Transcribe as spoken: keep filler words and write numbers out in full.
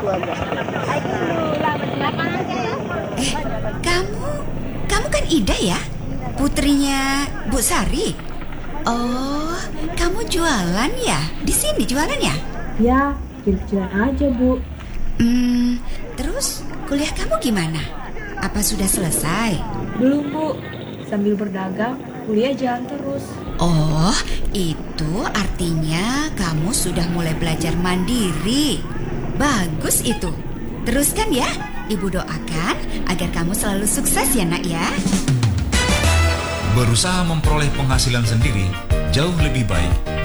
Eh, kamu, kamu kan Ida ya? Putrinya Bu Sari. Oh, kamu jualan ya? Di sini jualan ya? Ya, kecil-kecilan aja, Bu. Hmm, terus kuliah kamu gimana? Apa sudah selesai? Belum, Bu. Sambil berdagang, kuliah jalan terus. Oh, itu artinya kamu sudah mulai belajar mandiri. Bagus itu. Teruskan ya. Ibu doakan agar kamu selalu sukses ya, Nak ya. Berusaha memperoleh penghasilan sendiri jauh lebih baik